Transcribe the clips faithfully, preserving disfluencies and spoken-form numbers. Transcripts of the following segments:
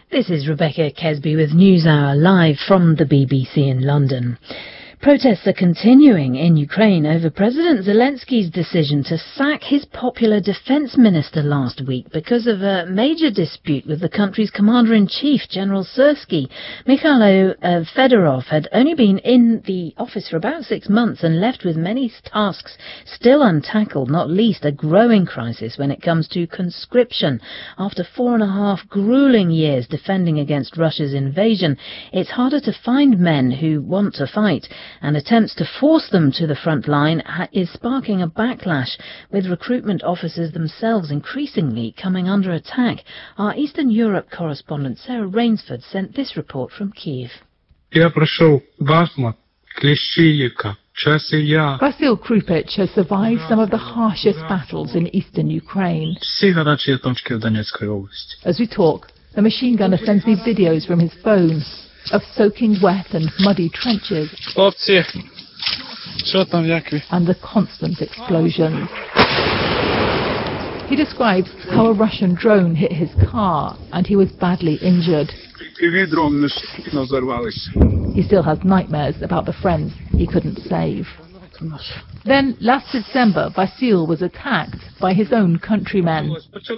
This is Rebecca Kesby with NewsHour live from the B B C in London. Protests are continuing in Ukraine over President Zelensky's decision to sack his popular defense minister last week because of a major dispute with the country's commander-in-chief, General Syrskyi. Mikhailo uh, Fedorov had only been in the office for about six months and left with many tasks still untackled, not least a growing crisis when it comes to conscription. After four and a half grueling years defending against Russia's invasion, it's harder to find men who want to fight, and attempts to force them to the front line is sparking a backlash, with recruitment officers themselves increasingly coming under attack. Our Eastern Europe correspondent Sarah Rainsford sent this report from Kyiv. Vasyl Krupich has survived some of the harshest battles in eastern Ukraine. As we talk, the machine gunner sends me videos from his phone of soaking wet and muddy trenches and the constant explosions. He describes how a Russian drone hit his car and he was badly injured. He still has nightmares about the friends he couldn't save. Then, last December, Vasyl was attacked by his own countrymen.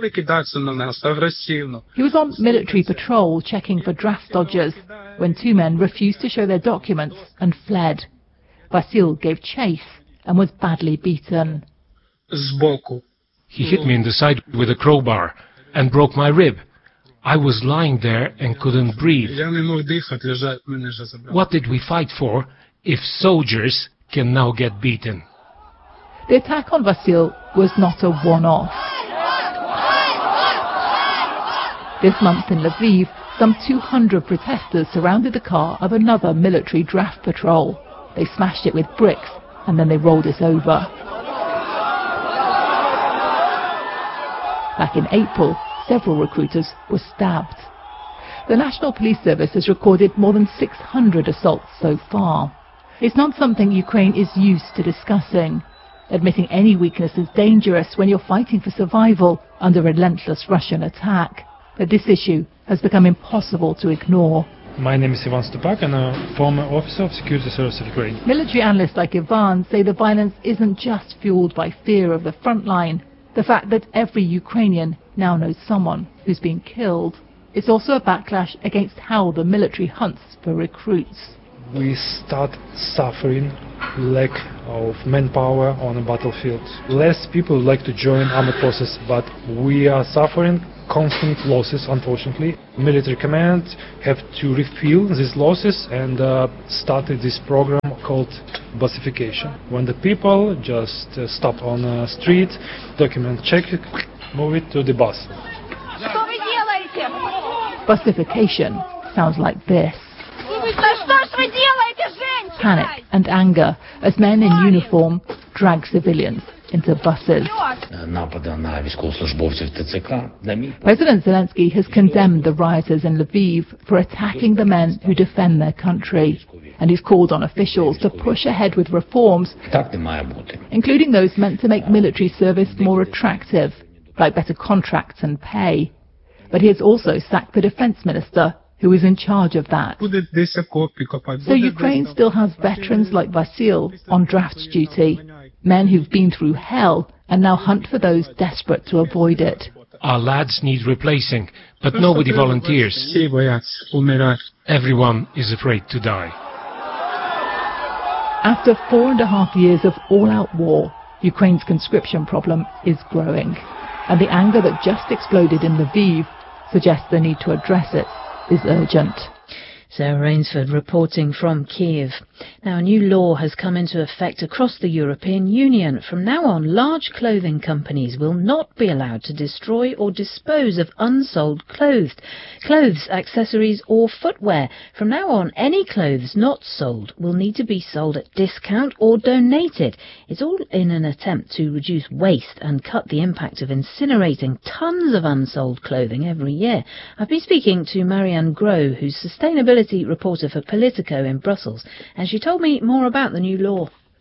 He was on military patrol checking for draft dodgers when two men refused to show their documents and fled. Vasyl gave chase and was badly beaten. He hit me in the side with a crowbar and broke my rib. I was lying there and couldn't breathe. What did we fight for if soldiers can now get beaten? The attack on Vasyl was not a one-off. This month in Lviv, some two hundred protesters surrounded the car of another military draft patrol. They smashed it with bricks and then they rolled it over. Back in April, several recruiters were stabbed. The National Police Service has recorded more than six hundred assaults so far. It's not something Ukraine is used to discussing. Admitting any weakness is dangerous when you're fighting for survival under relentless Russian attack. But this issue has become impossible to ignore. My name is Ivan Stupak and I'm a former officer of Security Service of Ukraine. Military analysts like Ivan say the violence isn't just fueled by fear of the front line. The fact that every Ukrainian now knows someone who's been killed. It's also a backlash against how the military hunts for recruits. We start suffering lack of manpower on a battlefield. Less people like to join armed forces, but we are suffering constant losses, unfortunately. Military command have to refill these losses and uh, started this program called busification. When the people just uh, stop on the street, document check, move it to the bus. Busification sounds like this. Panic and anger as men in uniform drag civilians into buses. President Zelensky has condemned the rioters in Lviv for attacking the men who defend their country, and he's called on officials to push ahead with reforms, including those meant to make military service more attractive, like better contracts and pay. But he has also sacked the defense minister, who is in charge of that. So Ukraine still has veterans like Vasyl on draft duty, men who've been through hell and now hunt for those desperate to avoid it. Our lads need replacing, but nobody volunteers. Everyone is afraid to die. After four and a half years of all-out war, Ukraine's conscription problem is growing, and the anger that just exploded in Lviv suggests the need to address it is urgent. Sarah Rainsford reporting from Kyiv. Now, a new law has come into effect across the European Union. From now on, large clothing companies will not be allowed to destroy or dispose of unsold clothes, clothes, accessories or footwear. From now on, any clothes not sold will need to be sold at discount or donated. It's all in an attempt to reduce waste and cut the impact of incinerating tons of unsold clothing every year. I've been speaking to Marianne Groh, who's sustainability reporter for Politico in Brussels, and she told me more about the new law.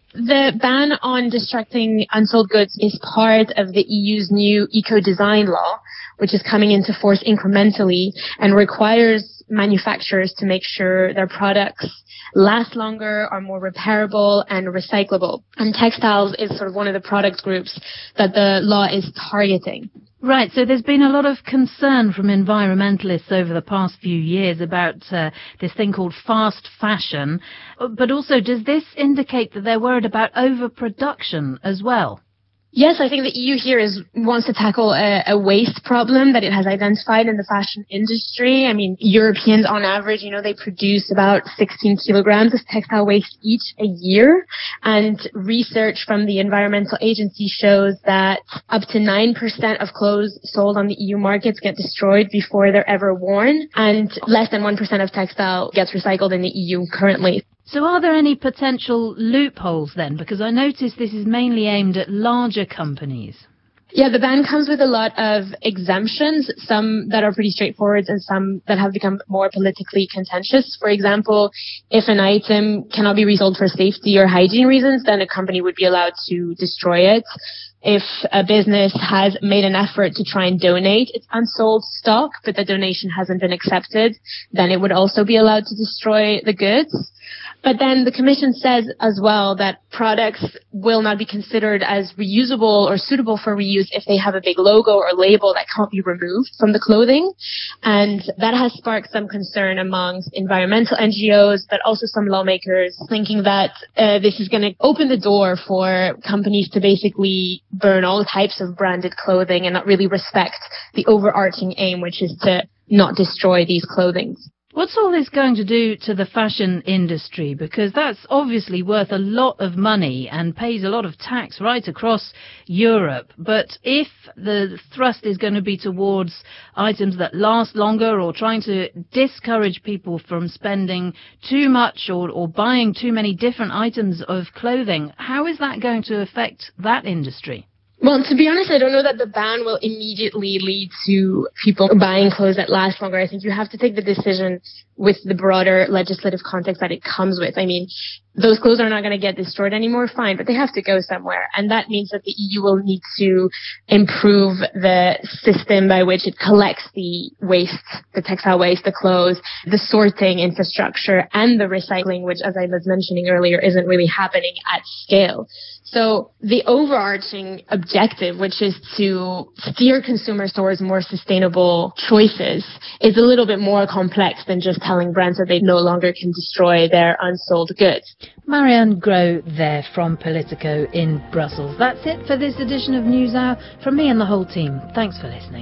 The ban on destructing unsold goods is part of the E U's new eco-design law, which is coming into force incrementally and requires manufacturers to make sure their products last longer, are more repairable and recyclable. And textiles is sort of one of the product groups that the law is targeting. Right, so there's been a lot of concern from environmentalists over the past few years about uh, this thing called fast fashion, but also does this indicate that they're worried about overproduction as well? Yes, I think the E U here is wants to tackle a, a waste problem that it has identified in the fashion industry. I mean, Europeans on average, you know, they produce about sixteen kilograms of textile waste each a year. And research from the environmental agency shows that up to nine percent of clothes sold on the E U markets get destroyed before they're ever worn. And less than one percent of textile gets recycled in the E U currently. So are there any potential loopholes then? Because I notice this is mainly aimed at larger companies. Yeah, the ban comes with a lot of exemptions, some that are pretty straightforward and some that have become more politically contentious. For example, if an item cannot be resold for safety or hygiene reasons, then a company would be allowed to destroy it. If a business has made an effort to try and donate its unsold stock, but the donation hasn't been accepted, then it would also be allowed to destroy the goods. But then the Commission says as well that products will not be considered as reusable or suitable for reuse if they have a big logo or label that can't be removed from the clothing. And that has sparked some concern amongst environmental N G Os, but also some lawmakers thinking that uh, this is going to open the door for companies to basically burn all types of branded clothing and not really respect the overarching aim, which is to not destroy these clothing. What's all this going to do to the fashion industry? Because that's obviously worth a lot of money and pays a lot of tax right across Europe. But if the thrust is going to be towards items that last longer or trying to discourage people from spending too much or, or buying too many different items of clothing, how is that going to affect that industry? Well, to be honest, I don't know that the ban will immediately lead to people buying clothes that last longer. I think you have to take the decision with the broader legislative context that it comes with. I mean, those clothes are not going to get destroyed anymore, fine, but they have to go somewhere. And that means that the E U will need to improve the system by which it collects the waste, the textile waste, the clothes, the sorting infrastructure, and the recycling, which, as I was mentioning earlier, isn't really happening at scale. So the overarching objective, which is to steer consumers towards more sustainable choices, is a little bit more complex than just telling brands that they no longer can destroy their unsold goods. Marianne Gros there from Politico in Brussels. That's it for this edition of NewsHour from me and the whole team. Thanks for listening.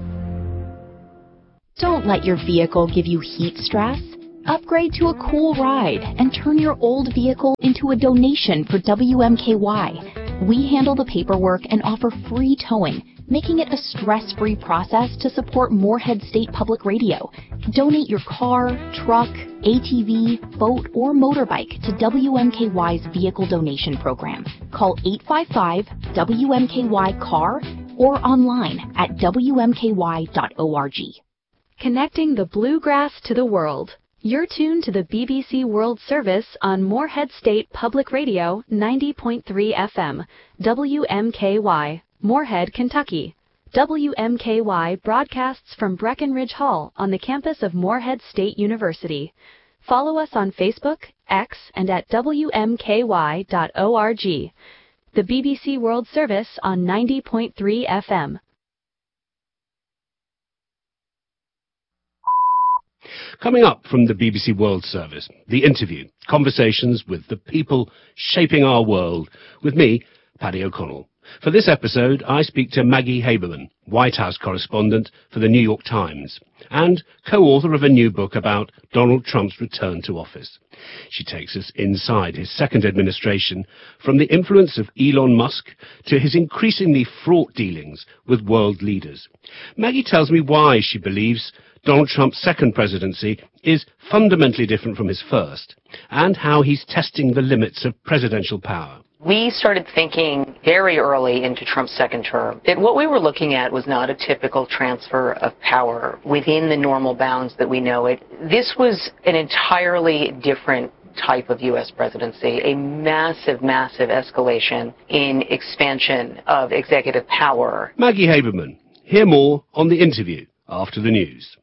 Don't let your vehicle give you heat stress. Upgrade to a cool ride and turn your old vehicle into a donation for W M K Y. We handle the paperwork and offer free towing, making it a stress-free process to support Moorhead State Public Radio. Donate your car, truck, A T V, boat, or motorbike to W M K Y's Vehicle Donation Program. Call eight five five W M K Y C A R or online at W M K Y dot org. Connecting the bluegrass to the world. You're tuned to the B B C World Service on Moorhead State Public Radio ninety point three F M, W M K Y, Moorhead, Kentucky. W M K Y broadcasts from Breckenridge Hall on the campus of Moorhead State University. Follow us on Facebook, X, and at W M K Y dot org. The B B C World Service on ninety point three F M. Coming up from the B B C World Service, The Interview, conversations with the people shaping our world, with me, Paddy O'Connell. For this episode, I speak to Maggie Haberman, White House correspondent for the New York Times, and co-author of a new book about Donald Trump's return to office. She takes us inside his second administration, from the influence of Elon Musk to his increasingly fraught dealings with world leaders. Maggie tells me why she believes Donald Trump's second presidency is fundamentally different from his first, and how he's testing the limits of presidential power. We started thinking very early into Trump's second term that what we were looking at was not a typical transfer of power within the normal bounds that we know it. This was an entirely different type of U S presidency, a massive, massive escalation in expansion of executive power. Maggie Haberman. Hear more on The Interview after the news.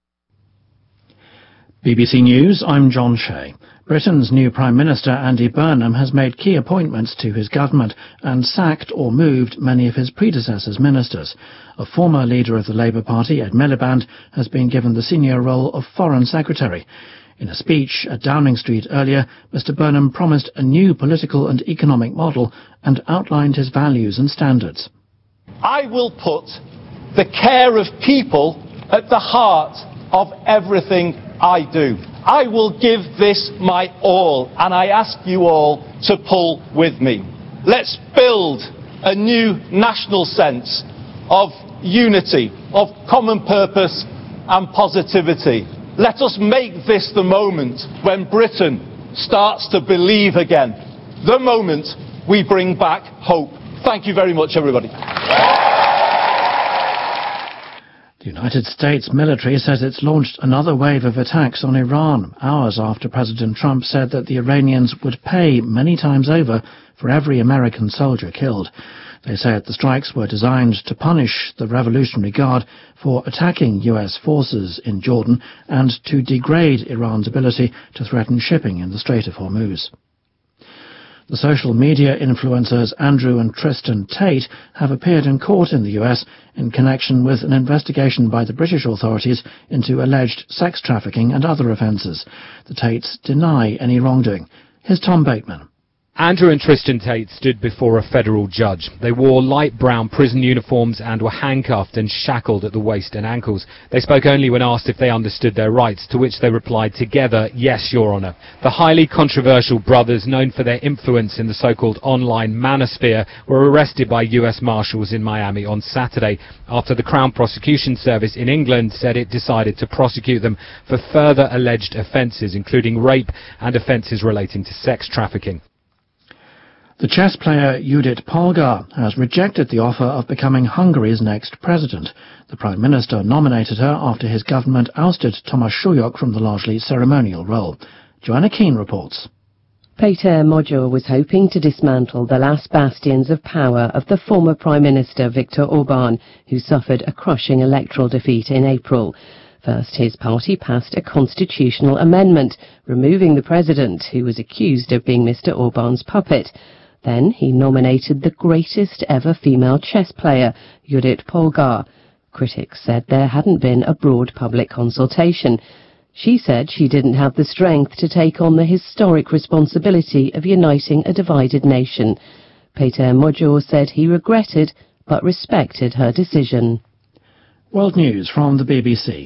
B B C News, I'm John Shea. Britain's new Prime Minister Andy Burnham has made key appointments to his government and sacked or moved many of his predecessors' ministers. A former leader of the Labour Party, Ed Miliband, has been given the senior role of Foreign Secretary. In a speech at Downing Street earlier, Mr Burnham promised a new political and economic model and outlined his values and standards. I will put the care of people at the heart of everything I do. I will give this my all, and I ask you all to pull with me. Let's build a new national sense of unity, of common purpose and positivity. Let us make this the moment when Britain starts to believe again. The moment we bring back hope. Thank you very much, everybody. The United States military says it's launched another wave of attacks on Iran, hours after President Trump said that the Iranians would pay many times over for every American soldier killed. They said the strikes were designed to punish the Revolutionary Guard for attacking U S forces in Jordan and to degrade Iran's ability to threaten shipping in the Strait of Hormuz. The social media influencers Andrew and Tristan Tate have appeared in court in the U S in connection with an investigation by the British authorities into alleged sex trafficking and other offences. The Tates deny any wrongdoing. Here's Tom Bateman. Andrew and Tristan Tate stood before a federal judge. They wore light brown prison uniforms and were handcuffed and shackled at the waist and ankles. They spoke only when asked if they understood their rights, to which they replied together, "Yes, Your Honour." The highly controversial brothers, known for their influence in the so-called online manosphere, were arrested by U S Marshals in Miami on Saturday after the Crown Prosecution Service in England said it decided to prosecute them for further alleged offences, including rape and offences relating to sex trafficking. The chess player Judith Polgar has rejected the offer of becoming Hungary's next president. The Prime Minister nominated her after his government ousted Thomas Shulyok from the largely ceremonial role. Joanna Keane reports. Péter Magyar was hoping to dismantle the last bastions of power of the former Prime Minister Viktor Orbán, who suffered a crushing electoral defeat in April. First, his party passed a constitutional amendment, removing the president, who was accused of being Mister Orbán's puppet. Then he nominated the greatest ever female chess player, Judith Polgar. Critics said there hadn't been a broad public consultation. She said she didn't have the strength to take on the historic responsibility of uniting a divided nation. Péter Magyar said he regretted but respected her decision. World News from the B B C.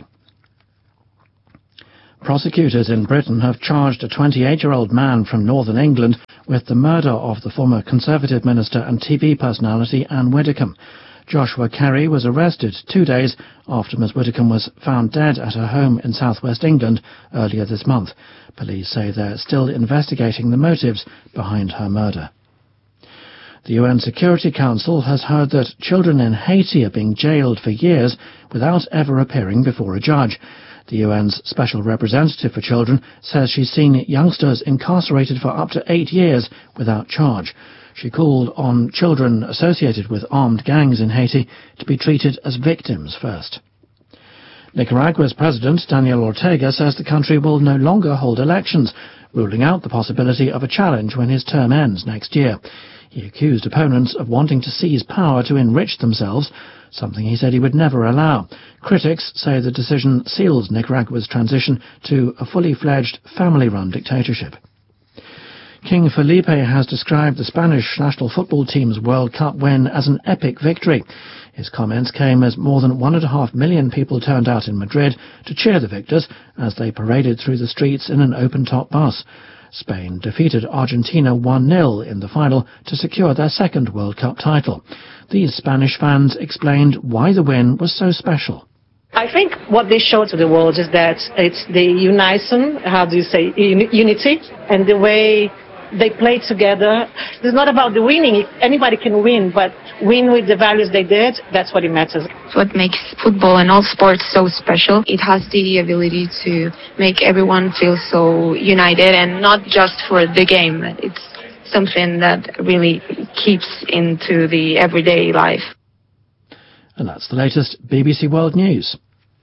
Prosecutors in Britain have charged a twenty-eight-year-old man from northern England with the murder of the former Conservative minister and T V personality Anne Widdecombe. Joshua Carey was arrested two days after Miss Widdecombe was found dead at her home in southwest England earlier this month. Police say they're still investigating the motives behind her murder. The U N Security Council has heard that children in Haiti are being jailed for years without ever appearing before a judge. The U N's Special Representative for Children says she's seen youngsters incarcerated for up to eight years without charge. She called on children associated with armed gangs in Haiti to be treated as victims first. Nicaragua's President Daniel Ortega says the country will no longer hold elections, ruling out the possibility of a challenge when his term ends next year. He accused opponents of wanting to seize power to enrich themselves, something he said he would never allow. Critics say the decision seals Nicaragua's transition to a fully fledged family-run dictatorship. King Felipe has described the Spanish national football team's World Cup win as an epic victory. His comments came as more than one and a half million people turned out in Madrid to cheer the victors as they paraded through the streets in an open-top bus. Spain defeated Argentina one nil in the final to secure their second World Cup title. These Spanish fans explained why the win was so special. I think what they show to the world is that it's the unison, how do you say, unity, and the way They play together. It's not about the winning. Anybody can win, but win with the values they did, that's what it matters. What makes football and all sports so special, it has the ability to make everyone feel so united, and not just for the game. It's something that really keeps into the everyday life. And that's the latest B B C World News.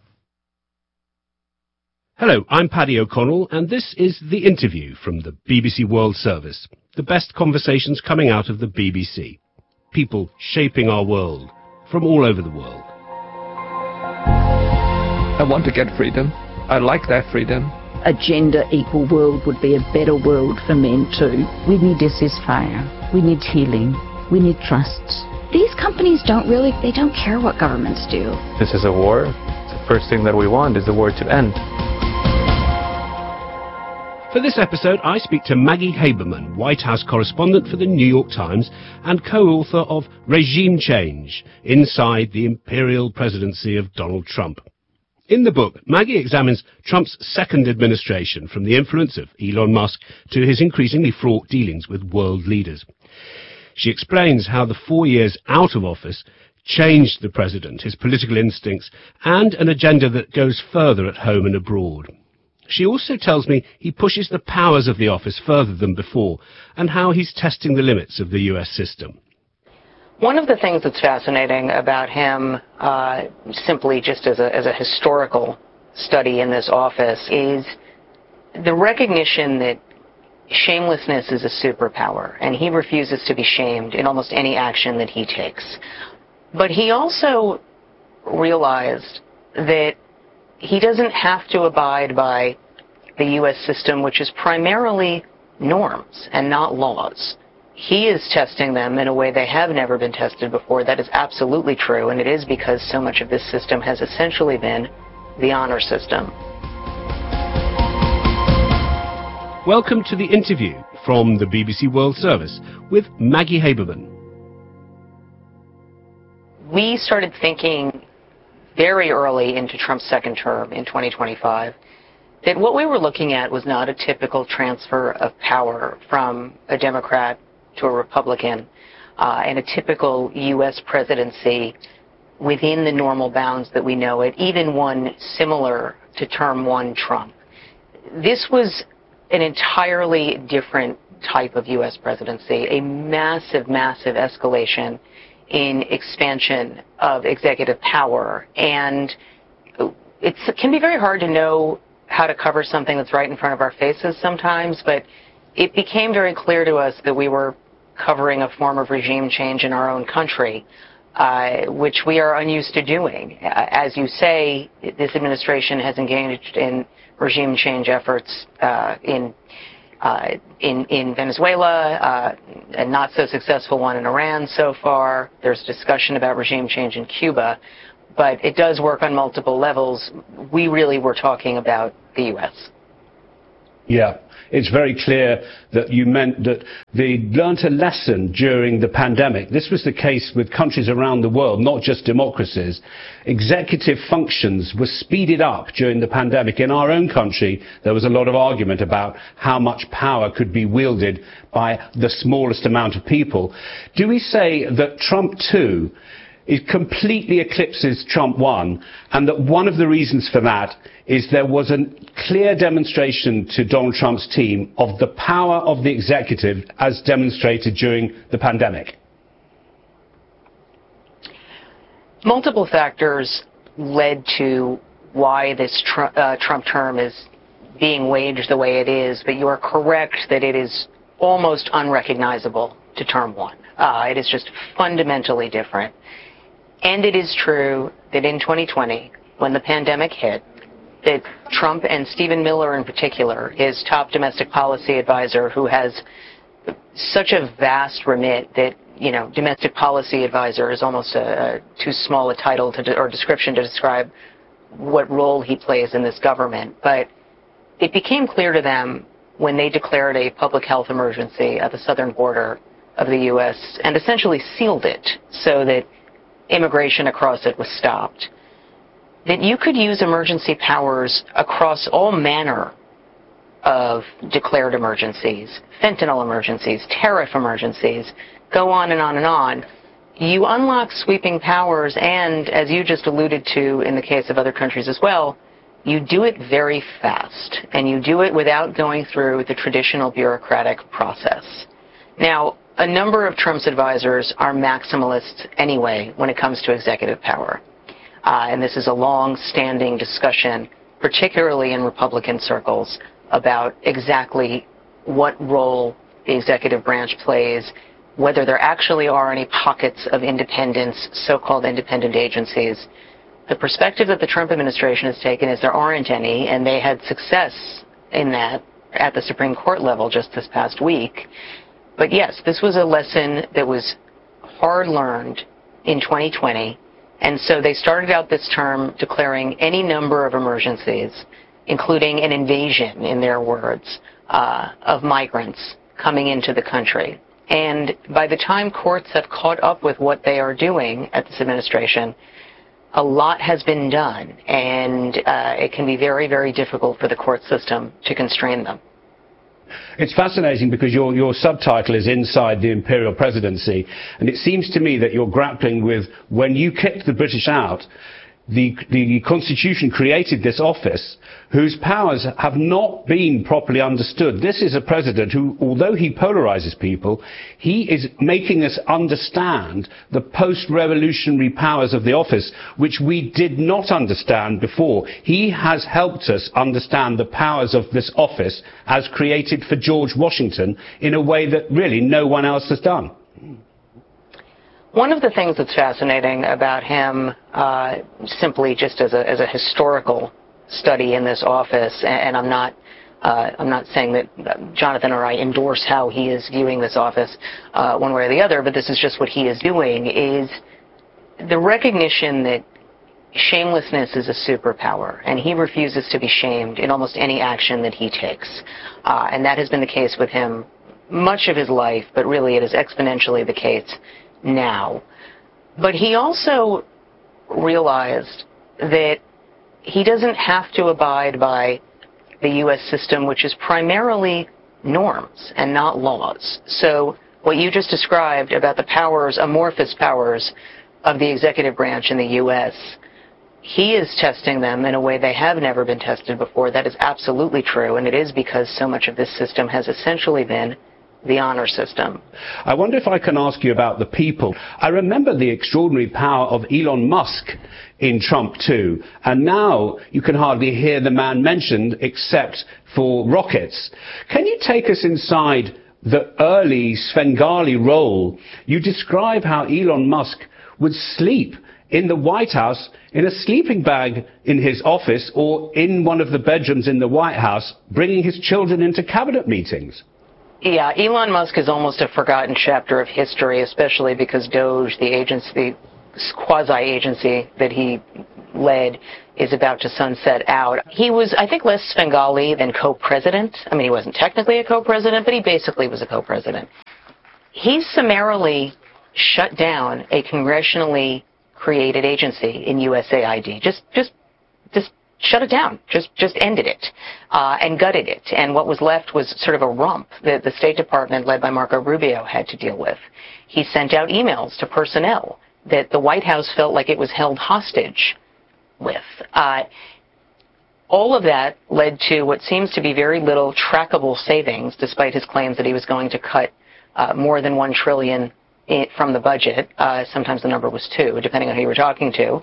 Hello, I'm Paddy O'Connell, and this is The Interview from the B B C World Service. The best conversations coming out of the B B C. People shaping our world from all over the world. I want to get freedom. I like that freedom. A gender-equal world would be a better world for men too. We need a ceasefire. We need healing. We need trust. These companies don't really, they don't care what governments do. This is a war. The first thing that we want is the war to end. For this episode, I speak to Maggie Haberman, White House correspondent for the New York Times and co-author of Regime Change, Inside the Imperial Presidency of Donald Trump. In the book, Maggie examines Trump's second administration, from the influence of Elon Musk to his increasingly fraught dealings with world leaders. She explains how the four years out of office changed the president, his political instincts, and an agenda that goes further at home and abroad. She also tells me he pushes the powers of the office further than before, and how he's testing the limits of the U S system. One of the things that's fascinating about him, uh, simply just as a, as a historical study in this office, is the recognition that shamelessness is a superpower, and he refuses to be shamed in almost any action that he takes. But he also realized that he doesn't have to abide by the U S system, which is primarily norms and not laws. He is testing them in a way they have never been tested before. That is absolutely true, and it is because so much of this system has essentially been the honor system. Welcome to The Interview from the B B C World Service with Maggie Haberman. We started thinking very early into Trump's second term in twenty twenty-five that what we were looking at was not a typical transfer of power from a Democrat to a Republican uh, and a typical U S presidency within the normal bounds that we know it, even one similar to term one Trump. This was an entirely different type of U S presidency, a massive, massive escalation in expansion of executive power. And it's, it can be very hard to know how to cover something that's right in front of our faces sometimes, but it became very clear to us that we were covering a form of regime change in our own country, uh, which we are unused to doing. As you say, this administration has engaged in regime change efforts uh, in Uh, in, in Venezuela, uh, a not so successful one in Iran so far. There's discussion about regime change in Cuba, but it does work on multiple levels. We really were talking about the U S. Yeah, it's very clear that you meant that they learnt a lesson during the pandemic. This was the case with countries around the world, not just democracies. Executive functions were speeded up during the pandemic. In our own country, there was a lot of argument about how much power could be wielded by the smallest amount of people. Do we say that Trump two it completely eclipses Trump one, and that one of the reasons for that is there was a clear demonstration to Donald Trump's team of the power of the executive as demonstrated during the pandemic? Multiple factors led to why this tr- uh, Trump term is being waged the way it is, but you are correct that it is almost unrecognizable to term one. Uh, it is just fundamentally different. And it is true that in twenty twenty, when the pandemic hit, that Trump and Stephen Miller in particular, his top domestic policy advisor, who has such a vast remit that, you know, domestic policy advisor is almost a, a too small a title to de- or description to describe what role he plays in this government. But it became clear to them when they declared a public health emergency at the southern border of the U S and essentially sealed it so that immigration across it was stopped, that you could use emergency powers across all manner of declared emergencies, fentanyl emergencies, tariff emergencies, go on and on and on. You unlock sweeping powers, and as you just alluded to in the case of other countries as well, you do it very fast, and you do it without going through the traditional bureaucratic process. Now, a number of Trump's advisors are maximalists anyway when it comes to executive power. Uh, and this is a long-standing discussion, particularly in Republican circles, about exactly what role the executive branch plays, whether there actually are any pockets of independence, so-called independent agencies. The perspective that the Trump administration has taken is there aren't any, and they had success in that at the Supreme Court level just this past week. But yes, this was a lesson that was hard learned in twenty twenty, and so they started out this term declaring any number of emergencies, including an invasion, in their words, uh, of migrants coming into the country. And by the time courts have caught up with what they are doing at this administration, a lot has been done, and uh, it can be very, very difficult for the court system to constrain them. It's fascinating because your, your subtitle is Inside the Imperial Presidency, and it seems to me that you're grappling with, when you kicked the British out, the, the Constitution created this office whose powers have not been properly understood. This is a president who, although he polarizes people, he is making us understand the post-revolutionary powers of the office, which we did not understand before. He has helped us understand the powers of this office as created for George Washington in a way that really no one else has done. One of the things that's fascinating about him, uh, simply just as a, as a historical study in this office, and I'm not, uh, I'm not saying that Jonathan or I endorse how he is viewing this office uh, one way or the other, but this is just what he is doing, is the recognition that shamelessness is a superpower, and he refuses to be shamed in almost any action that he takes. Uh, and that has been the case with him much of his life, but really it is exponentially the case now. But he also realized that he doesn't have to abide by the U S system, which is primarily norms and not laws. So what you just described about the powers, amorphous powers of the executive branch in the U S, he is testing them in a way they have never been tested before. That is absolutely true, and it is because so much of this system has essentially been the honor system. I wonder if I can ask you about the people. I remember the extraordinary power of Elon Musk in Trump too, and now you can hardly hear the man mentioned except for rockets. Can you take us inside the early Svengali role? You describe how Elon Musk would sleep in the White House in a sleeping bag in his office or in one of the bedrooms in the White House, bringing his children into cabinet meetings. Yeah, Elon Musk is almost a forgotten chapter of history, especially because Doge, the agency, the quasi-agency that he led, is about to sunset out. He was, I think, less Svengali than co-president. I mean, he wasn't technically a co-president, but he basically was a co-president. He summarily shut down a congressionally created agency in U S A I D. Just, just, just shut it down. Just, just ended it, uh, and gutted it. And what was left was sort of a rump that the State Department, led by Marco Rubio, had to deal with. He sent out emails to personnel that the White House felt like it was held hostage with. Uh, all of that led to what seems to be very little trackable savings, despite his claims that he was going to cut uh, more than one trillion in, from the budget. Uh, sometimes the number was two, depending on who you were talking to.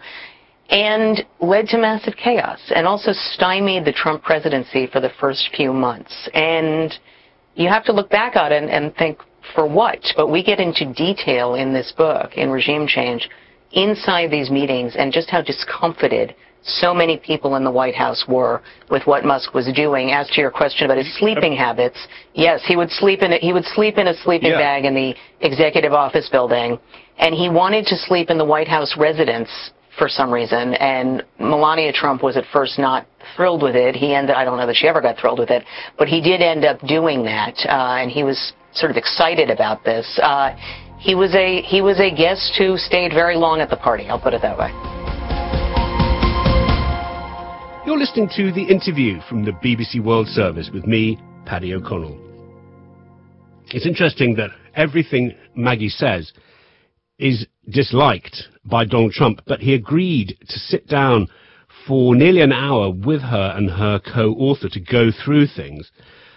And led to massive chaos, and also stymied the Trump presidency for the first few months. And you have to look back at it and, and think, for what? But we get into detail in this book, in Regime Change, inside these meetings, and just how discomfited so many people in the White House were with what Musk was doing. As to your question about his sleeping habits, yes, he would sleep in a, he would sleep in a sleeping yeah. bag in the executive office building, and he wanted to sleep in the White House residence for some reason, and Melania Trump was at first not thrilled with it. He ended, I don't know that she ever got thrilled with it, but he did end up doing that, uh, and he was sort of excited about this. Uh, he was a he was a guest who stayed very long at the party, I'll put it that way. You're listening to The Interview from the B B C World Service with me, Paddy O'Connell. It's interesting that everything Maggie says is disliked by Donald Trump, but he agreed to sit down for nearly an hour with her and her co-author to go through things.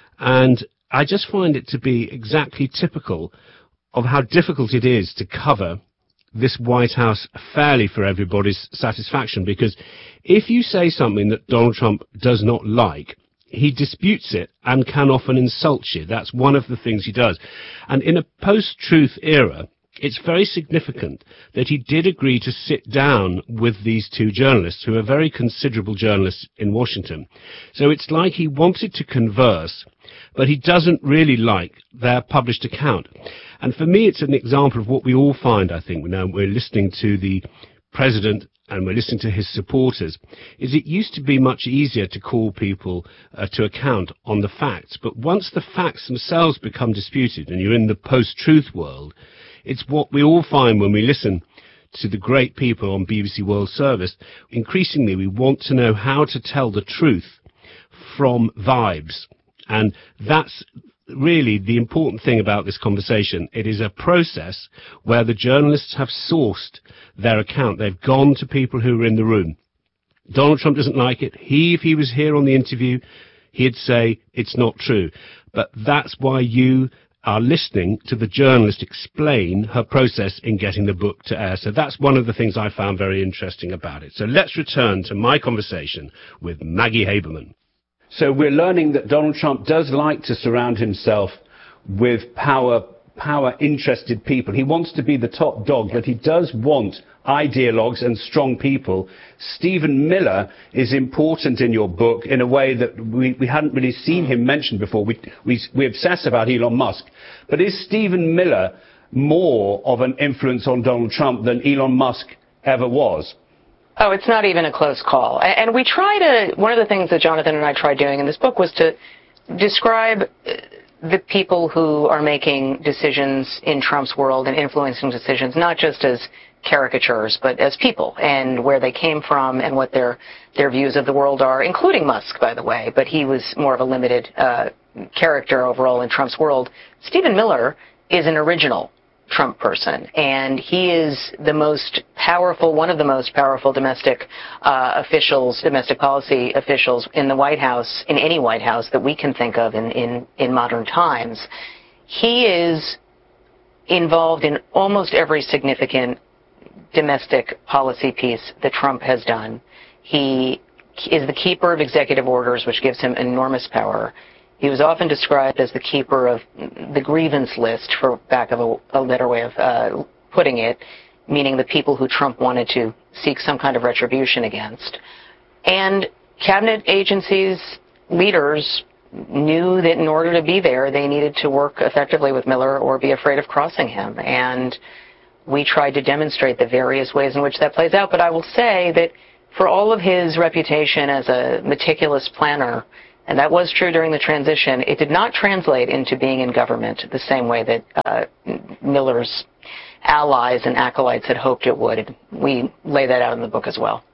And I just find it to be exactly typical of how difficult it is to cover this White House fairly for everybody's satisfaction, because if you say something that Donald Trump does not like, he disputes it and can often insult you. That's one of the things he does. And in a post-truth era, it's very significant that he did agree to sit down with these two journalists, who are very considerable journalists in Washington. So it's like he wanted to converse, but he doesn't really like their published account. And for me, it's an example of what we all find, I think, now we're listening to the president and we're listening to his supporters, is it used to be much easier to call people uh, to account on the facts. But once the facts themselves become disputed and you're in the post-truth world, it's what we all find when we listen to the great people on B B C World Service. Increasingly, we want to know how to tell the truth from vibes. And that's really the important thing about this conversation. It is a process where the journalists have sourced their account. They've gone to people who were in the room. Donald Trump doesn't like it. He, if he was here on the interview, he'd say it's not true. But that's why you are listening to the journalist explain her process in getting the book to air. So that's one of the things I found very interesting about it. So let's return to my conversation with Maggie Haberman. So we're learning that Donald Trump does like to surround himself with power, power-interested people. He wants to be the top dog, but he does want ideologues and strong people. Stephen Miller is important in your book in a way that we, we hadn't really seen him mentioned before. We, we, we obsess about Elon Musk. But is Stephen Miller more of an influence on Donald Trump than Elon Musk ever was? Oh, it's not even a close call. And we try to, one of the things that Jonathan and I tried doing in this book was to describe the people who are making decisions in Trump's world and influencing decisions, not just as caricatures, but as people, and where they came from and what their their views of the world are, including Musk, by the way, but he was more of a limited uh, character overall in Trump's world. Stephen Miller is an original Trump person, and he is the most powerful, one of the most powerful domestic uh, officials, domestic policy officials in the White House, in any White House that we can think of in, in, in modern times. He is involved in almost every significant domestic policy piece that Trump has done. He is the keeper of executive orders, which gives him enormous power. He was often described as the keeper of the grievance list, for lack of a, a better way of uh, putting it, meaning the people who Trump wanted to seek some kind of retribution against. And cabinet agencies, leaders, knew that in order to be there, they needed to work effectively with Miller or be afraid of crossing him. And we tried to demonstrate the various ways in which that plays out. But I will say that for all of his reputation as a meticulous planner, and that was true during the transition, it did not translate into being in government the same way that uh, Miller's allies and acolytes had hoped it would. We lay that out in the book as well.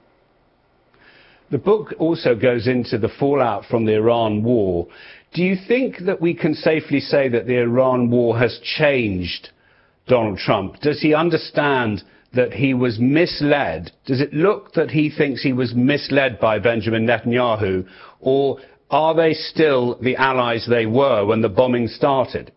The book also goes into the fallout from the Iran war. Do you think that we can safely say that the Iran war has changed Donald Trump? Does he understand that he was misled? Does it look that he thinks he was misled by Benjamin Netanyahu, or are they still the allies they were when the bombing started?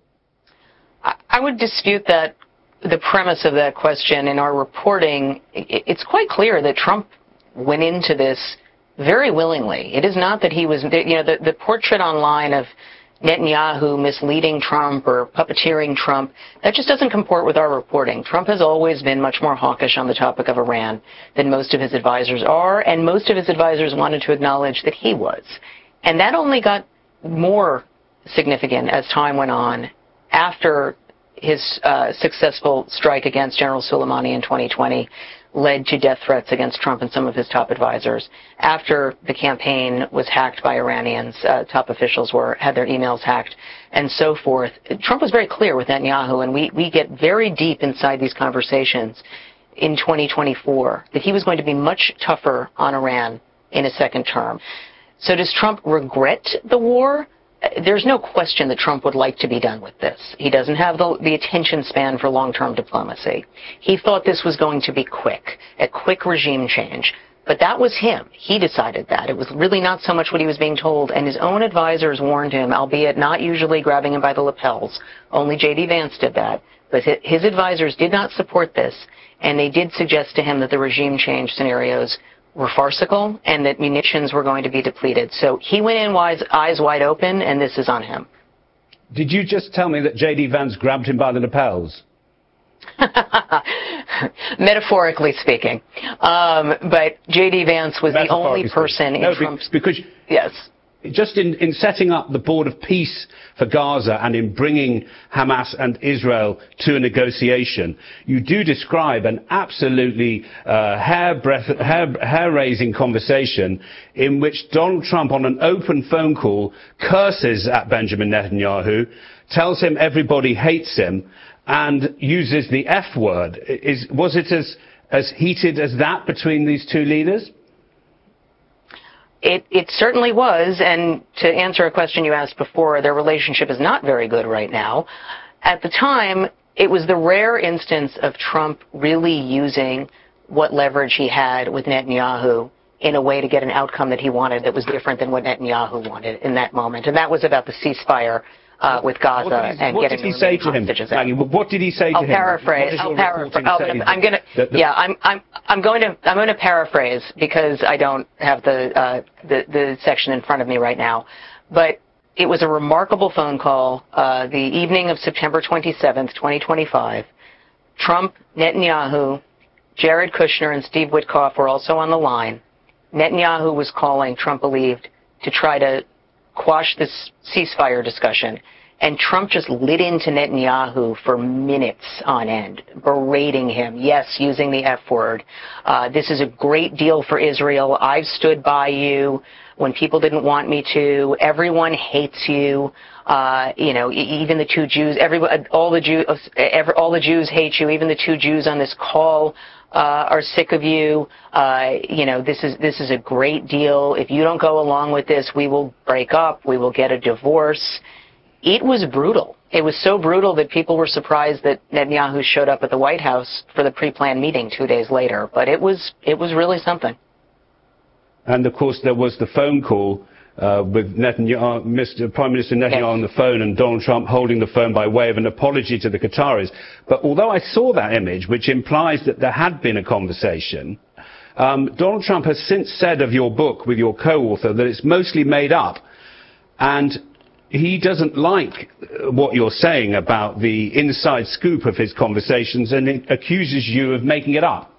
I would dispute that, the premise of that question. In our reporting, it's quite clear that Trump went into this very willingly. It is not that he was, you know, the, the portrait online of Netanyahu misleading Trump or puppeteering Trump, that just doesn't comport with our reporting. Trump has always been much more hawkish on the topic of Iran than most of his advisors are, and most of his advisors wanted to acknowledge that he was. And that only got more significant as time went on after his uh, successful strike against General Soleimani in twenty twenty led to death threats against Trump and some of his top advisors. After the campaign was hacked by Iranians, uh, top officials were had their emails hacked, and so forth. Trump was very clear with Netanyahu, and we, we get very deep inside these conversations in twenty twenty-four, that he was going to be much tougher on Iran in a second term. So does Trump regret the war? There's no question that Trump would like to be done with this. He doesn't have the, the attention span for long-term diplomacy. He thought this was going to be quick, a quick regime change. But that was him. He decided that. It was really not so much what he was being told, and his own advisors warned him, albeit not usually grabbing him by the lapels. Only J D Vance did that. But his advisors did not support this, and they did suggest to him that the regime change scenarios were farcical and that munitions were going to be depleted. So he went in wise, eyes wide open, and this is on him. Did you just tell me that J D Vance grabbed him by the lapels? Metaphorically speaking. Um, but J D Vance was the only person in no, Trump's... because yes. Just in, in setting up the Board of Peace for Gaza and in bringing Hamas and Israel to a negotiation, you do describe an absolutely uh, hair-breath, hair, hair-raising conversation in which Donald Trump, on an open phone call, curses at Benjamin Netanyahu, tells him everybody hates him, and uses the F word. Is, was it as, as heated as that between these two leaders? It, it certainly was, and to answer a question you asked before, their relationship is not very good right now. At the time, it was the rare instance of Trump really using what leverage he had with Netanyahu in a way to get an outcome that he wanted that was different than what Netanyahu wanted in that moment, and that was about the ceasefire uh, with Gaza and what getting did he say to him? Maggie, what did he say to I'll him? Paraphrase. I'll paraphrase. I'll, I'm going to. Yeah, I'm. I'm. I'm going to. I'm going to paraphrase because I don't have the uh, the the section in front of me right now. But it was a remarkable phone call. Uh, the evening of September twenty-seventh, twenty twenty-five. Trump, Netanyahu, Jared Kushner, and Steve Witkoff were also on the line. Netanyahu was calling, Trump believed, to try to quash this ceasefire discussion. And Trump just lit into Netanyahu for minutes on end, berating him, yes, using the F word. Uh, this is a great deal for Israel. I've stood by you when people didn't want me to. Everyone hates you. Uh, you know, even the two Jews, every, all the Jews, every, all the Jews hate you. Even the two Jews on this call uh, are sick of you. Uh, you know, this is this is a great deal. If you don't go along with this, we will break up. We will get a divorce. It was brutal. It was so brutal that people were surprised that Netanyahu showed up at the White House for the pre-planned meeting two days later. But it was it was really something. And of course, there was the phone call uh, with Netanyahu, Mister Prime Minister Netanyahu yes. on the phone, and Donald Trump holding the phone by way of an apology to the Qataris. But although I saw that image, which implies that there had been a conversation, um, Donald Trump has since said of your book with your co-author that it's mostly made up, and he doesn't like what you're saying about the inside scoop of his conversations, and it accuses you of making it up.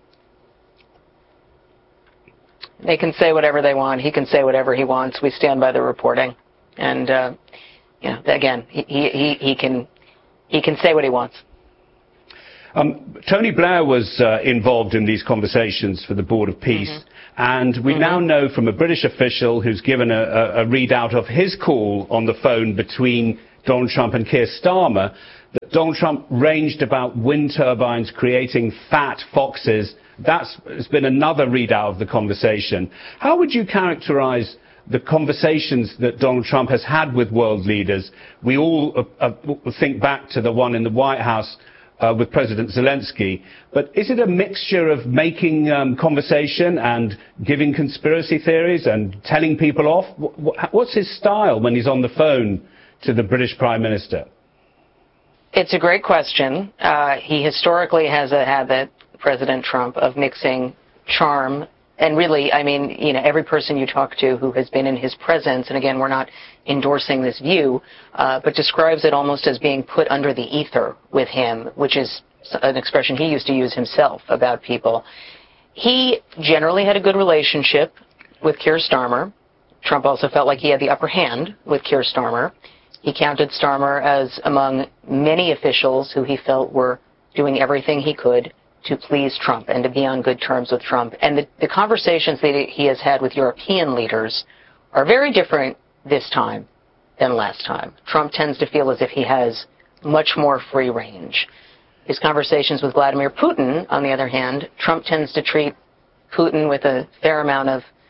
They can say whatever they want. He can say whatever he wants. We stand by the reporting. And, uh, you know, again, he, he, he, can, he can say what he wants. Um, Tony Blair was uh, involved in these conversations for the Board of Peace. Mm-hmm. And we mm-hmm. now know from a British official who's given a, a, a readout of his call on the phone between Donald Trump and Keir Starmer that Donald Trump ranged about wind turbines creating fat foxes. That's has been another readout of the conversation. How would you characterize the conversations that Donald Trump has had with world leaders? We all uh, uh, think back to the one in the White House Uh, with President Zelensky, but is it a mixture of making um, conversation and giving conspiracy theories and telling people off? What's his style when he's on the phone to the British Prime Minister? It's a great question. Uh, he historically has a habit, President Trump, of mixing charm and really, I mean, you know, every person you talk to who has been in his presence, and again, we're not endorsing this view, uh, but describes it almost as being put under the ether with him, which is an expression he used to use himself about people. He generally had a good relationship with Keir Starmer. Trump also felt like he had the upper hand with Keir Starmer. He counted Starmer as among many officials who he felt were doing everything he could to please Trump and to be on good terms with Trump. And the, the conversations that he has had with European leaders are very different this time than last time. Trump tends to feel as if he has much more free range. His conversations with Vladimir Putin, on the other hand, Trump tends to treat Putin with a fair amount of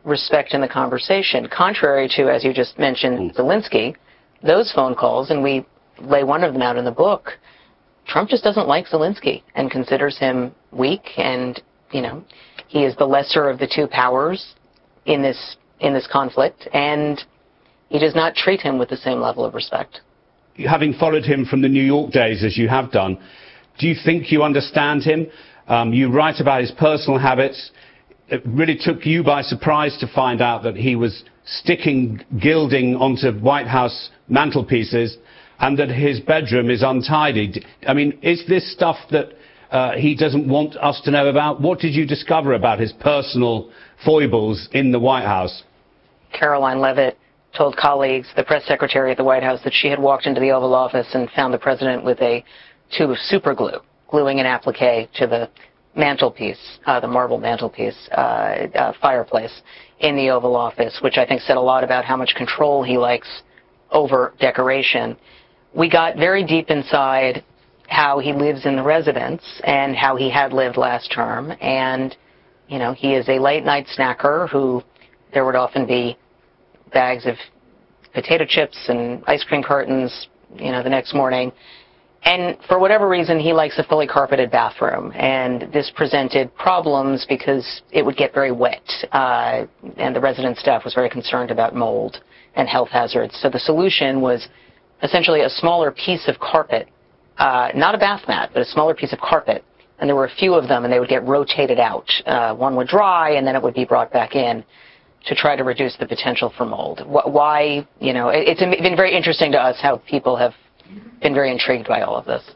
respect in the conversation. Contrary to, as you just mentioned, Zelensky, those phone calls, and we lay one of them out in the book, Trump just doesn't like Zelensky and considers him weak, and, you know, he is the lesser of the two powers in this in this conflict, and he does not treat him with the same level of respect. Having followed him from the New York days, as you have done, do you think you understand him? Um, you write about his personal habits. It really took you by surprise to find out that he was sticking gilding onto White House mantelpieces and that his bedroom is untidy. I mean, is this stuff that uh, he doesn't want us to know about? What did you discover about his personal foibles in the White House? Caroline Leavitt told colleagues, the press secretary at the White House, that she had walked into the Oval Office and found the president with a tube of super glue, gluing an applique to the mantelpiece, uh, the marble mantelpiece, uh, uh, fireplace in the Oval Office, which I think said a lot about how much control he likes over decoration. We got very deep inside how he lives in the residence and how he had lived last term. And, you know, he is a late-night snacker who there would often be bags of potato chips and ice cream cartons, you know, the next morning. And for whatever reason, he likes a fully carpeted bathroom. And this presented problems because it would get very wet. Uh, and the resident staff was very concerned about mold and health hazards. So the solution was essentially a smaller piece of carpet, uh, not a bath mat, but a smaller piece of carpet. And there were a few of them, and they would get rotated out. Uh, one would dry, and then it would be brought back in to try to reduce the potential for mold. Why, you know, it's been very interesting to us how people have been very intrigued by all of this.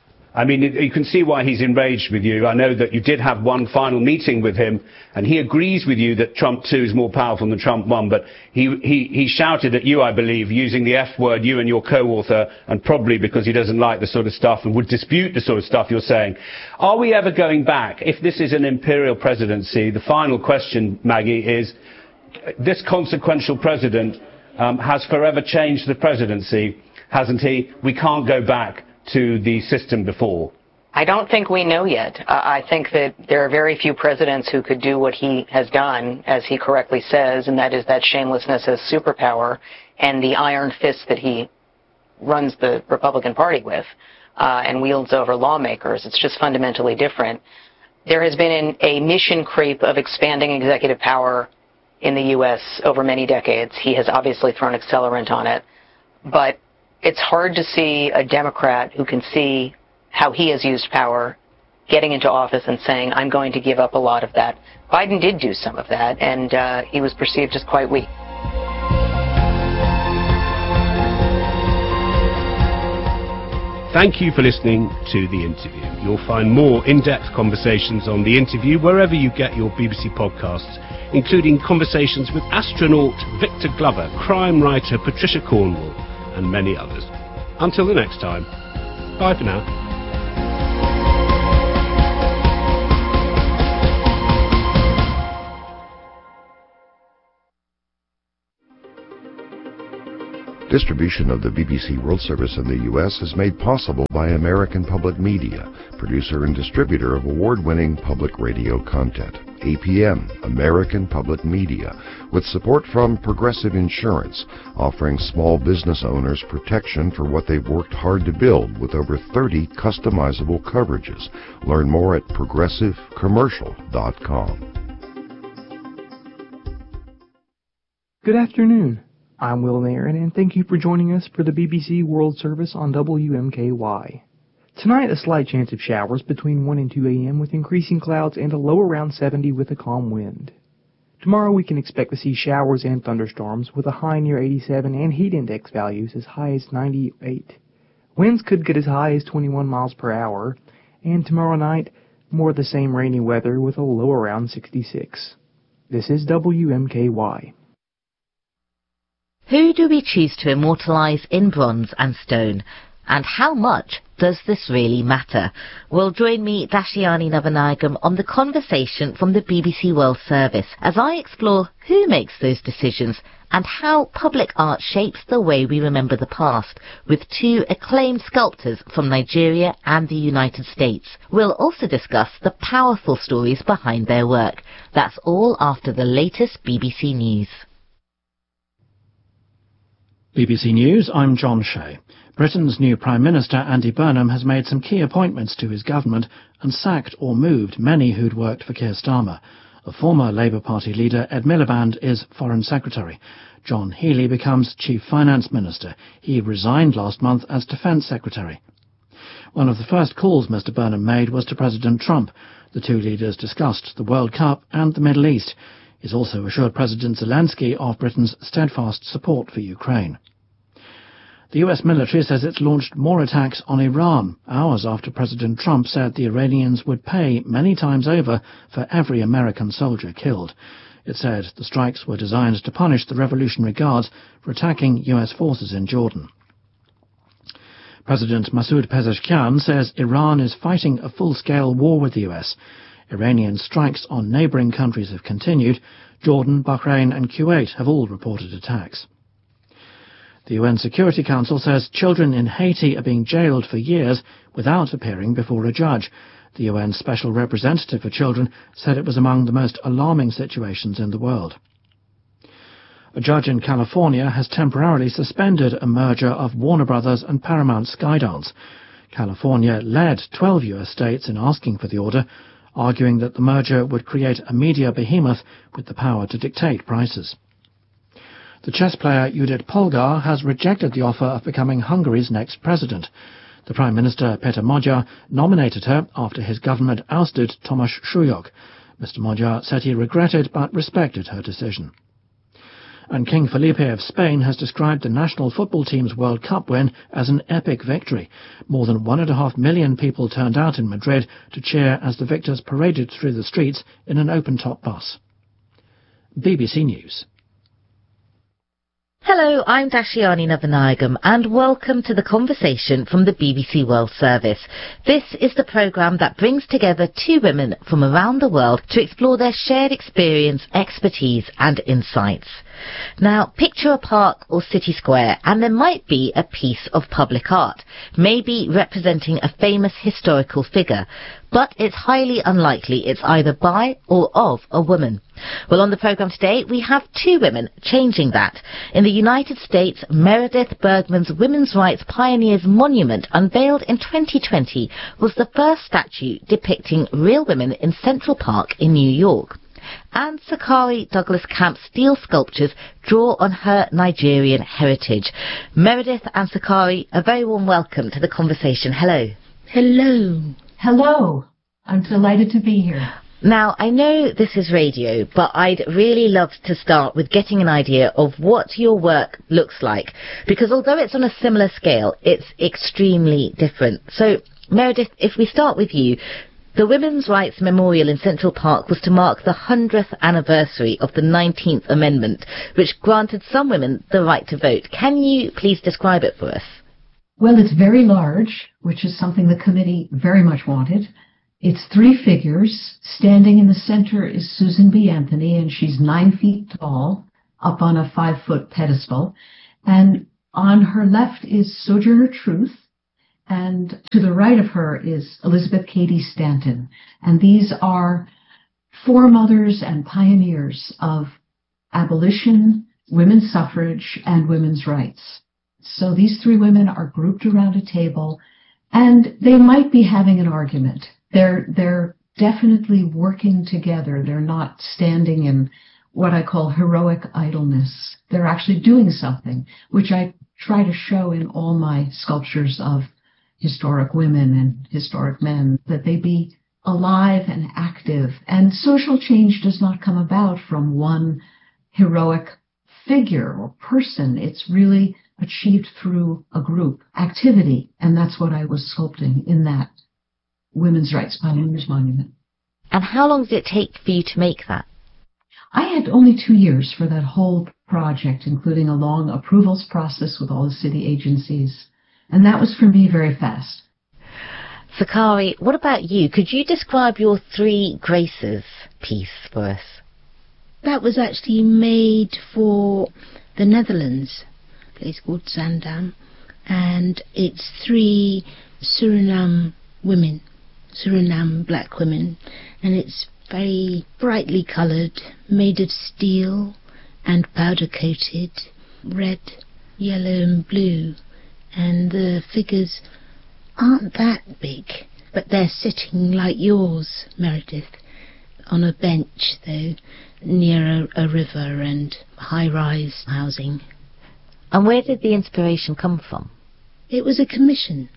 I mean, you can see why he's enraged with you. I know that you did have one final meeting with him, and he agrees with you that Trump two is more powerful than Trump one, but he, he, he shouted at you, I believe, using the F word, you and your co-author, and probably because he doesn't like the sort of stuff and would dispute the sort of stuff you're saying. Are we ever going back? If this is an imperial presidency, the final question, Maggie, is this consequential president um, has forever changed the presidency, hasn't he? We can't go back to the system before. I don't think we know yet. Uh, I think that there are very few presidents who could do what he has done, as he correctly says, and that is that shamelessness as superpower and the iron fist that he runs the Republican Party with uh, and wields over lawmakers. It's just fundamentally different. There has been an, a mission creep of expanding executive power in the U S over many decades. He has obviously thrown accelerant on it, but it's hard to see a Democrat who can see how he has used power getting into office and saying, I'm going to give up a lot of that. Biden did do some of that, and uh, he was perceived as quite weak. Thank you for listening to The Interview. You'll find more in-depth conversations on The Interview wherever you get your B B C podcasts, including conversations with astronaut Victor Glover, crime writer Patricia Cornwall, and many others. Until the next time, bye for now. Distribution of the B B C World Service in the U S is made possible by American Public Media, producer and distributor of award-winning public radio content. A P M, American Public Media, with support from Progressive Insurance, offering small business owners protection for what they've worked hard to build with over thirty customizable coverages. Learn more at progressive commercial dot com. Good afternoon. I'm Will Nairn, and thank you for joining us for the B B C World Service on W M K Y. Tonight, a slight chance of showers between one and two a m with increasing clouds and a low around seventy with a calm wind. Tomorrow, we can expect to see showers and thunderstorms with a high near eighty-seven and heat index values as high as ninety-eight. Winds could get as high as twenty-one miles per hour, and tomorrow night, more of the same rainy weather with a low around sixty-six. This is W M K Y. Who do we choose to immortalise in bronze and stone? And how much does this really matter? Well, join me, Dashiani Navanagam, on the conversation from the B B C World Service as I explore who makes those decisions and how public art shapes the way we remember the past, with two acclaimed sculptors from Nigeria and the United States. We'll also discuss the powerful stories behind their work. That's all after the latest B B C News. B B C News, I'm John Shea. Britain's new Prime Minister, Andy Burnham, has made some key appointments to his government and sacked or moved many who'd worked for Keir Starmer. A former Labour Party leader, Ed Miliband, is Foreign Secretary. John Healey becomes Chief Finance Minister. He resigned last month as Defence Secretary. One of the first calls Mister Burnham made was to President Trump. The two leaders discussed the World Cup and the Middle East. He's also assured President Zelensky of Britain's steadfast support for Ukraine. The U S military says it's launched more attacks on Iran, hours after President Trump said the Iranians would pay many times over for every American soldier killed. It said the strikes were designed to punish the Revolutionary Guards for attacking U S forces in Jordan. President Masoud Pezeshkian says Iran is fighting a full-scale war with the U S. Iranian strikes on neighbouring countries have continued. Jordan, Bahrain and Kuwait have all reported attacks. The U N Security Council says children in Haiti are being jailed for years without appearing before a judge. The U N Special Representative for Children said it was among the most alarming situations in the world. A judge in California has temporarily suspended a merger of Warner Brothers and Paramount Skydance. California led twelve U S states in asking for the order, arguing that the merger would create a media behemoth with the power to dictate prices. The chess player Judith Polgar has rejected the offer of becoming Hungary's next president. The Prime Minister, Peter Magyar, nominated her after his government ousted Tomasz Szulyok. Mister Magyar said he regretted but respected her decision. And King Felipe of Spain has described the national football team's World Cup win as an epic victory. More than one and a half million people turned out in Madrid to cheer as the victors paraded through the streets in an open-top bus. B B C News. Hello, I'm Dashiani Navanagam and welcome to the conversation from the B B C World Service. This is the programme that brings together two women from around the world to explore their shared experience, expertise and insights. Now, picture a park or city square and there might be a piece of public art, maybe representing a famous historical figure, but it's highly unlikely it's either by or of a woman. Well, on the programme today, we have two women changing that. In the United States, Meredith Bergman's Women's Rights Pioneers Monument, unveiled in twenty twenty, was the first statue depicting real women in Central Park in New York. And Sakari Douglas Camp's steel sculptures draw on her Nigerian heritage. Meredith and Sakari, a very warm welcome to the conversation. Hello. Hello. Hello. I'm delighted to be here. Now, I know this is radio, but I'd really love to start with getting an idea of what your work looks like, because although it's on a similar scale, it's extremely different. So, Meredith, if we start with you, the Women's Rights Memorial in Central Park was to mark the hundredth anniversary of the nineteenth Amendment, which granted some women the right to vote. Can you please describe it for us? Well, it's very large, which is something the committee very much wanted. It's three figures. Standing in the center is Susan B. Anthony, and she's nine feet tall, up on a five-foot pedestal. And on her left is Sojourner Truth, and to the right of her is Elizabeth Cady Stanton. And these are foremothers and pioneers of abolition, women's suffrage, and women's rights. So these three women are grouped around a table, and they might be having an argument. They're, they're definitely working together. They're not standing in what I call heroic idleness. They're actually doing something, which I try to show in all my sculptures of historic women and historic men, that they be alive and active. And social change does not come about from one heroic figure or person. It's really achieved through a group activity, and that's what I was sculpting in that Women's Rights Pioneers Monument. And how long did it take for you to make that? I had only two years for that whole project, including a long approvals process with all the city agencies, And that was for me very fast. Sakari, what about you? Could you describe your Three Graces piece for us? That was actually made for the Netherlands, a place called Zaandam, and it's three Suriname women, Suriname black women, and it's very brightly coloured, made of steel and powder coated, red, yellow and blue, and the figures aren't that big, but they're sitting like yours, Meredith, on a bench though, near a, a river and high-rise housing. And where did the inspiration come from? It was a commission,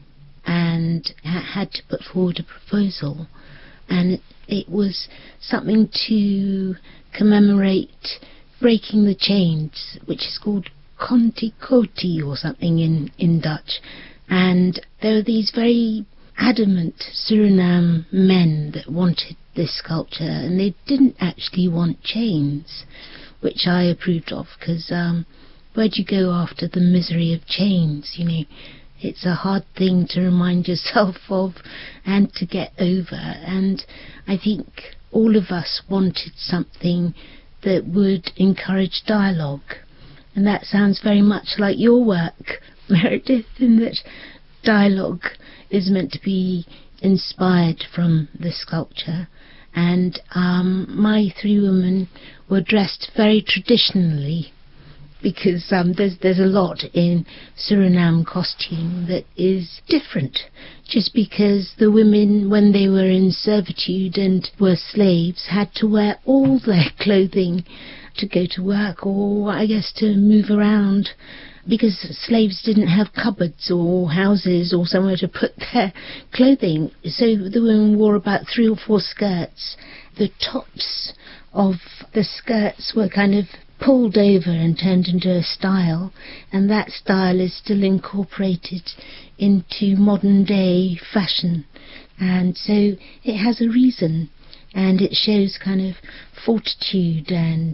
and I had to put forward a proposal, and it, it was something to commemorate breaking the chains, which is called Conti Coty or something in, in Dutch. And there were these very adamant Suriname men that wanted this sculpture, and they didn't actually want chains, which I approved of, because um, where'd you go after the misery of chains? You know, it's a hard thing to remind yourself of and to get over. And I think all of us wanted something that would encourage dialogue. And that sounds very much like your work, Meredith, in that dialogue is meant to be inspired from the sculpture. And um, my three women were dressed very traditionally, because um, there's there's a lot in Suriname costume that is different, just because the women, when they were in servitude and were slaves, had to wear all their clothing to go to work, or I guess to move around, because slaves didn't have cupboards or houses or somewhere to put their clothing. So the women wore about three or four skirts. The tops of the skirts were kind of pulled over and turned into a style, and that style is still incorporated into modern day fashion. And so it has a reason, and it shows kind of fortitude and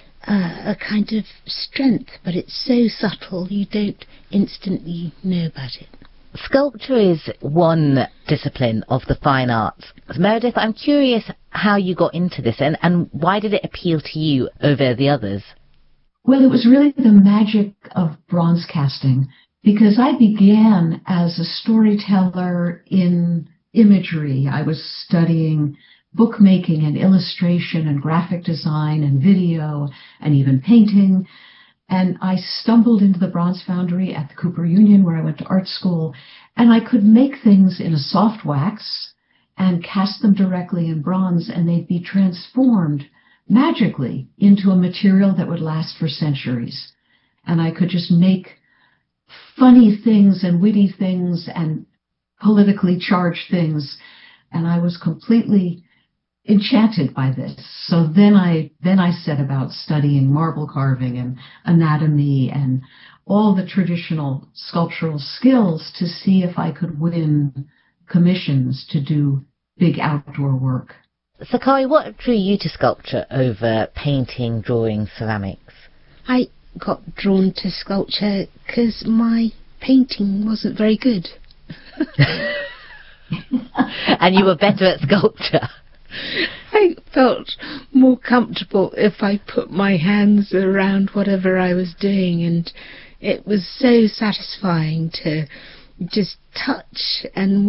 Uh, a kind of strength, but it's so subtle you don't instantly know about it. Sculpture is one discipline of the fine arts. Meredith, I'm curious how you got into this, and, and why did it appeal to you over the others? Well, it was really the magic of bronze casting, because I began as a storyteller in imagery. I was studying bookmaking and illustration and graphic design and video and even painting. And I stumbled into the Bronze Foundry at the Cooper Union, where I went to art school, and I could make things in a soft wax and cast them directly in bronze, and they'd be transformed magically into a material that would last for centuries. And I could just make funny things and witty things and politically charged things, and I was completely enchanted by this. So then I then I set about studying marble carving and anatomy and all the traditional sculptural skills to see if I could win commissions to do big outdoor work. Sakari, what drew you to sculpture over painting, drawing, ceramics? I got drawn to sculpture because my painting wasn't very good. And you were better at sculpture. I felt more comfortable if I put my hands around whatever I was doing, and it was so satisfying to just touch and